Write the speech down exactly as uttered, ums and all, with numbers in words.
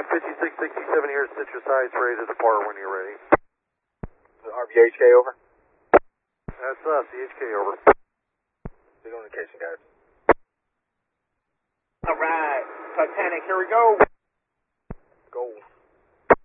fifty-six sixty-seven here at Citrus Heights, ready to depart when you're ready. R V H K over. That's us, the H K over. Good indication, guys. All right, Titanic, here we go.